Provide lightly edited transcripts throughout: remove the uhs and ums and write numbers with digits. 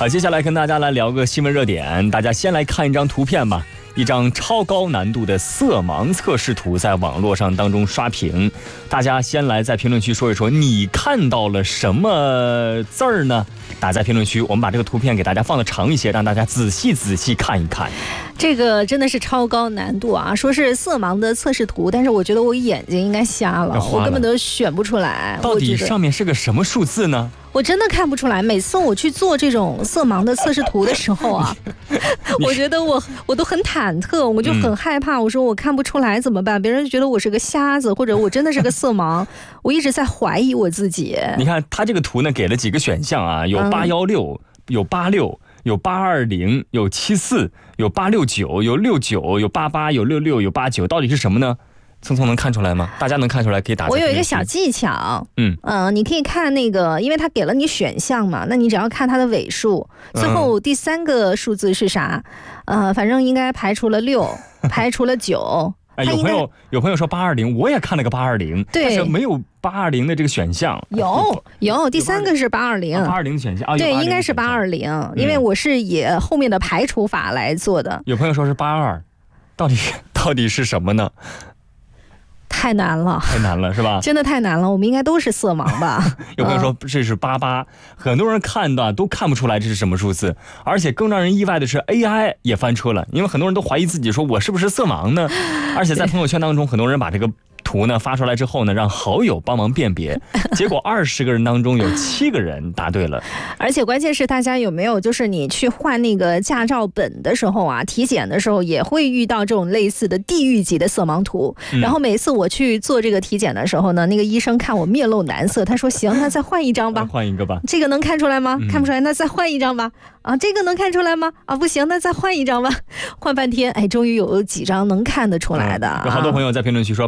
好，接下来跟大家来聊个新闻热点，大家先来看一张图片吧。一张超高难度的色盲测试图在网络上当中刷屏，大家先来在评论区说一说你看到了什么字儿呢？打在评论区，我们把这个图片给大家放的长一些，让大家仔细看一看。 这个真的是超高难度啊！说是色盲的测试图，但是我觉得我眼睛应该瞎了，我根本都选不出来。 到底上面是个什么数字呢？ 我真的看不出来。每次我去做这种色盲的测试图的时候啊，我觉得我都很忐忑，我就很害怕。我说我看不出来怎么办？别人觉得我是个瞎子，或者我真的是个色盲。我一直在怀疑我自己。 你看他这个图呢，给了几个选项啊，有816，有86。有820，有74，有869，有69，有88，有66，有89，到底是什么呢？聪聪能看出来吗？大家能看出来可以打。 我有一个小技巧，你可以看那个，因为它给了你选项嘛，那你只要看它的尾数，最后第3个数字是啥？反正应该排除了6，排除了9。 有朋友说820，我也看了个820，但是没有820的这个选项。 有第3个是820，820 的选项对，应该是820，因为我是以后面的排除法来做的。 有朋友说是82，到底是什么呢？ 太难了是吧？ 真的太难了，我们应该都是色盲吧？ 有朋友说这是88，很多人看的都看不出来这是什么数字，而且更让人意外的是 AI 也翻车了，因为很多人都怀疑自己说我是不是色盲呢？而且在朋友圈当中，很多人把这个图呢发出来之后呢，让好友帮忙辨别，结果20个人当中有7个人答对了。 而且关键是大家有没有就是你去换那个驾照本的时候啊，体检的时候也会遇到这种类似的地狱级的色盲图。然后每次我去做这个体检的时候呢，那个医生看我面露难色，他说行，那再换一张吧。 换一个吧。 这个能看出来吗？看不出来，那再换一张吧。啊，这个能看出来吗？啊，不行，那再换一张吧。换半天，哎，终于有几张能看得出来的。 有好多朋友在评论区说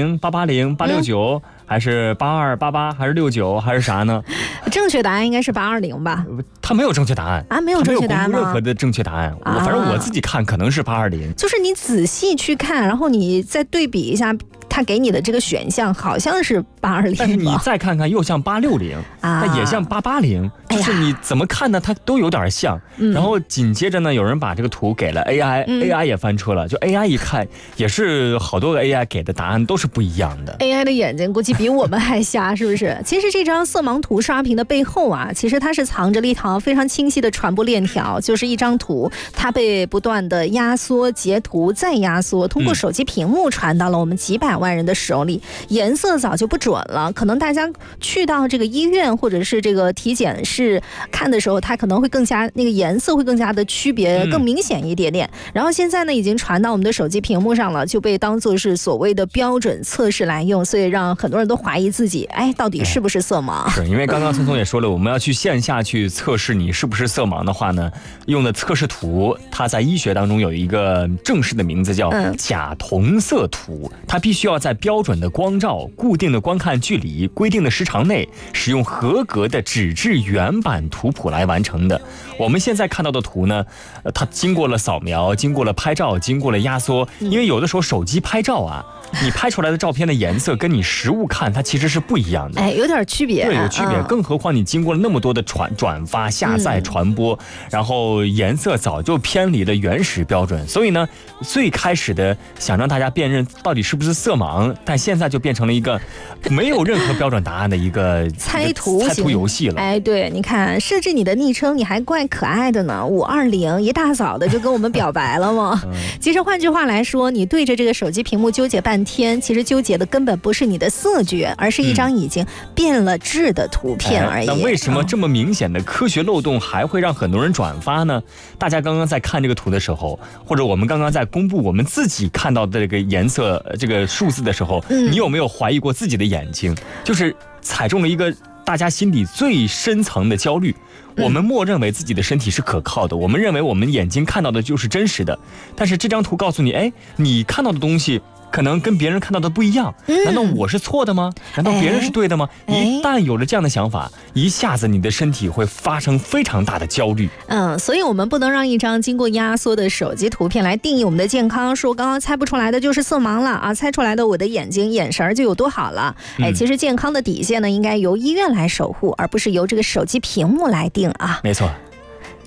820、880、869，还是82、88，还是69，还是啥呢？ 正确答案应该是820吧？ 他没有正确答案啊， 没有正确答案吗？ 任何的正确答案，反正我自己看可能是820。 就是你仔细去看，然后你再对比一下。他给你的这个选项好像是820， 但是你再看看又像860，它也像880，就是你怎么看呢？它都有点像。然后紧接着呢，有人把这个图给了 AI，AI 也翻车了。就 AI 一看，也是好多个 AI 给的答案都是不一样的。 AI 的眼睛估计比我们还瞎，是不是？其实这张色盲图刷屏的背后啊，其实它是藏着了一条非常清晰的传播链条，就是一张图，它被不断的压缩、截图、再压缩，通过手机屏幕传到了我们几百万人的手里，颜色早就不准了。可能大家去到这个医院或者是这个体检室看的时候，它可能会更加那个颜色会更加的区别更明显一点点。然后现在呢，已经传到我们的手机屏幕上了，就被当作是所谓的标准测试来用，所以让很多人都怀疑自己，到底是不是色盲？ 是因为刚刚聪聪也说了，我们要去线下去测试你是不是色盲的话呢，用的测试图，它在医学当中有一个正式的名字叫假同色图，它必须要在标准的光照、固定的观看距离、规定的时长内，使用合格的纸质原版图谱来完成的。我们现在看到的图呢，它经过了扫描，经过了拍照，经过了压缩，因为有的时候手机拍照啊，你拍出来的照片的颜色跟你实物看它其实是不一样的， 有点区别。 对，有区别。更何况你经过了那么多的转发、下载、传播，然后颜色早就偏离了原始标准。所以呢，最开始的想让大家辨认到底是不是色盲，但现在就变成了一个没有任何标准答案的一个猜图游戏了。 对，你看设置你的昵称，你还怪可爱的呢。520一大早的就跟我们表白了吗？其实换句话来说，你对着这个手机屏幕纠结半天，其实纠结的根本不是你的色觉，而是一张已经变了质的图片而已。 那为什么这么明显的科学漏洞还会让很多人转发呢？大家刚刚在看这个图的时候，或者我们刚刚在公布我们自己看到的这个颜色这个数字的时候，你有没有怀疑过自己的眼睛？就是踩中了一个大家心底最深层的焦虑。我们默认为自己的身体是可靠的，我们认为我们眼睛看到的就是真实的，但是这张图告诉你，你看到的东西可能跟别人看到的不一样，难道我是错的吗？难道别人是对的吗？一旦有了这样的想法，一下子你的身体会发生非常大的焦虑。 所以我们不能让一张经过压缩的手机图片来定义我们的健康，说刚刚猜不出来的就是色盲了啊，猜出来的我的眼神就有多好了。其实健康的底线呢，应该由医院来守护，而不是由这个手机屏幕来定啊。 没错。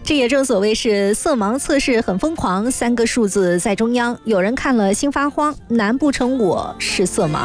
这也正所谓是色盲测试很疯狂，3个数字在中央，有人看了心发慌，难不成我是色盲？